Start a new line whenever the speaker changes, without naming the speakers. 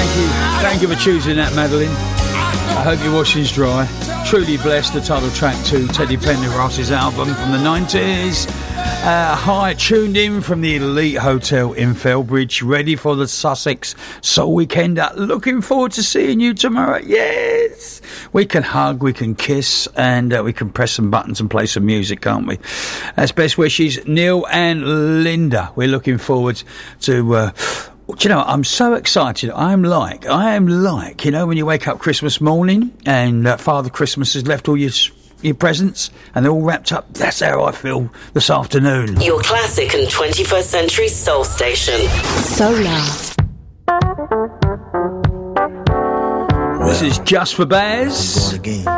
Thank you for choosing that, Madeline. I hope your washing's dry. Truly Blessed, the title track to Teddy Pendergrass's album from the 90s. Hi, tuned in from the Elite Hotel in Felbridge, ready for the Sussex Soul Weekend. Looking forward to seeing you tomorrow. Yes! We can hug, we can kiss, and we can press some buttons and play some music, can't we? That's best wishes, Neil and Linda. We're looking forward to... do you know, I'm so excited. I am like, you know, when you wake up Christmas morning and Father Christmas has left all your presents and they're all wrapped up. That's how I feel this afternoon.
Your classic and 21st century soul station.
Solar.
This is Just for Baz.